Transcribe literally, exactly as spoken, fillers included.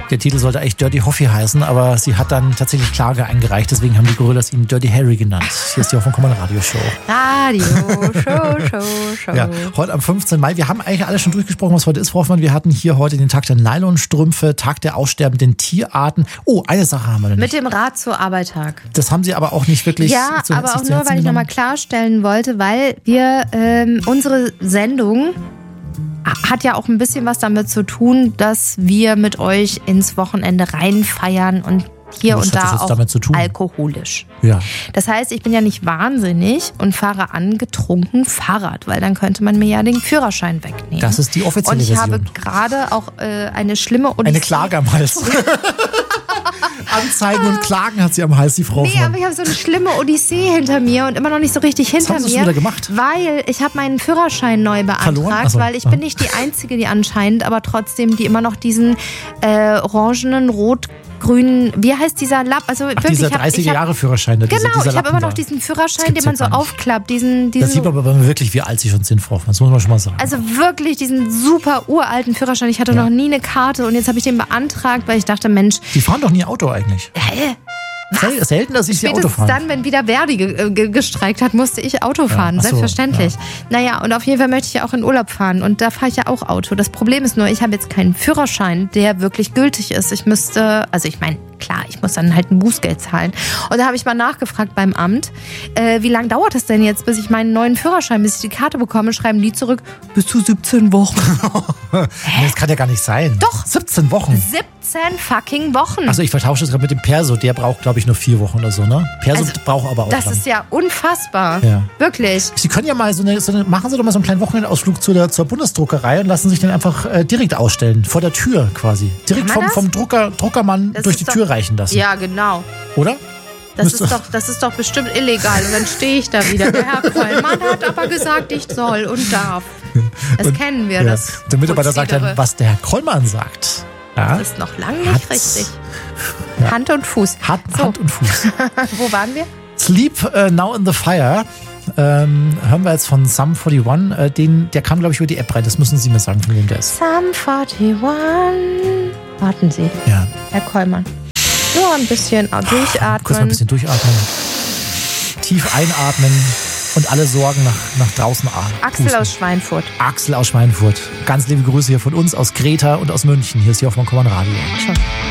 Der Titel sollte eigentlich Dirty Hoffi heißen, aber sie hat dann tatsächlich Klage eingereicht. Deswegen haben die Gorillas ihn Dirty Harry genannt. Hier ist die Hoffmann Kommern Radio Show. Radio Show, Show, Show. Ja, heute am fünfzehnten Mai. Wir haben eigentlich alles schon durchgesprochen, was heute ist, Frau Hoffmann. Wir hatten hier heute den Tag der Nylonstrümpfe, Tag der aussterbenden Tierarten. Oh, eine Sache haben wir noch nicht. Mit dem Rad zur Arbeitstag. Das haben Sie aber auch nicht wirklich. Ja, zu, aber auch zu nur, weil ich nochmal klarstellen wollte, weil wir ähm, unsere Sendung hat ja auch ein bisschen was damit zu tun, dass wir mit euch ins Wochenende reinfeiern und hier was und da auch damit zu tun? Alkoholisch. Ja. Das heißt, ich bin ja nicht wahnsinnig und fahre angetrunken Fahrrad, weil dann könnte man mir ja den Führerschein wegnehmen. Das ist die offizielle Und ich Version. habe gerade auch äh, eine schlimme Odyssee. Eine Klage am Hals. Anzeigen und Klagen hat sie am Hals, die Frau. Nee, aber ich habe so eine schlimme Odyssee hinter mir und immer noch nicht so richtig hinter Was hast mir. du wieder gemacht? Weil ich habe meinen Führerschein neu beantragt, so. Weil ich bin nicht die Einzige, die anscheinend, aber trotzdem, die immer noch diesen äh, orangenen, rot grünen, wie heißt dieser Lapp? Also Ach, wirklich, dieser dreißiger-Jahre-Führerschein. Genau, dieser, dieser ich habe immer noch diesen Führerschein, den man so ja aufklappt. Diesen, diesen das sieht man aber wirklich, wie alt sie schon sind, Frau Hoffmann. Das muss man schon mal sagen. Also wirklich diesen super uralten Führerschein. Ich hatte ja. noch nie eine Karte und jetzt habe ich den beantragt, weil ich dachte, Mensch. Die fahren doch nie Auto eigentlich. Hä? Was? Selten, dass ich sie Auto fahre. Dann, wenn wieder Verdi ge- ge- gestreikt hat, musste ich Auto fahren. Ja, so, selbstverständlich. Ja. Naja, und auf jeden Fall möchte ich ja auch in Urlaub fahren. Und da fahre ich ja auch Auto. Das Problem ist nur, ich habe jetzt keinen Führerschein, der wirklich gültig ist. Ich müsste, also ich meine, klar, ich muss dann halt ein Bußgeld zahlen. Und da habe ich mal nachgefragt beim Amt, äh, wie lange dauert es denn jetzt, bis ich meinen neuen Führerschein, bis ich die Karte bekomme, schreiben die zurück, bis zu siebzehn Wochen. Das kann ja gar nicht sein. Doch. siebzehn Wochen. siebzehn fucking Wochen. Also ich vertausche das gerade mit dem Perso, der braucht, glaube ich, nur vier Wochen oder so, ne? Perso also, braucht aber auch Das lang. ist ja unfassbar. Ja. Wirklich. Sie können ja mal so eine, so eine, machen Sie doch mal so einen kleinen Wochenendausflug zu der, zur Bundesdruckerei und lassen sich den einfach äh, direkt ausstellen. Vor der Tür quasi. Direkt vom, vom Drucker, Druckermann das durch die doch, Tür reichen lassen. Ja, genau. Oder? Das ist, doch, das ist doch bestimmt illegal. Und dann stehe ich da wieder. Der Herr Kollmann hat aber gesagt, ich soll und darf. Das und, kennen wir. Ja. Das der Mitarbeiter sagt dann, was der Herr Kollmann sagt. Ja, das ist noch lange nicht Hat's, richtig. Ja. Hand und Fuß. Hand, so. Hand und Fuß. Wo waren wir? Sleep uh, Now in the Fire. Ähm, hören wir jetzt von Sum einundvierzig. Äh, den, der kam, glaube ich, über die App rein. Das müssen Sie mir sagen, von wem der ist. Sum einundvierzig. Warten Sie. Ja. Herr Kollmann. Nur ein bisschen durchatmen. Kurz mal ein bisschen durchatmen. Tief einatmen und alle Sorgen nach, nach draußen atmen. Axel aus Schweinfurt. Axel aus Schweinfurt. Ganz liebe Grüße hier von uns, aus Greta und aus München. Hier ist die Hoffmann Kommern Radio. Schon.